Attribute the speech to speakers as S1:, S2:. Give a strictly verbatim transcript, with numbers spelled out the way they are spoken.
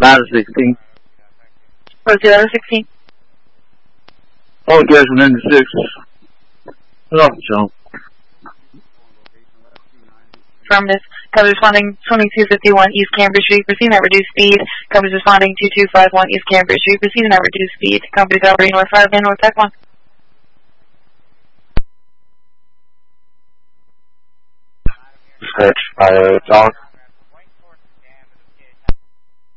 S1: ladder sixteen.
S2: Rosie ladder sixteen.
S1: Oh, gas one ninety-six. Off jump.
S2: Affirmative. Covers responding twenty-two fifty-one East Cambridge Street. Proceeding at reduced speed. Covers responding two two five one East Cambridge Street. Proceeding at reduced speed. Company's operating North five and North Tech one.
S3: Search by John.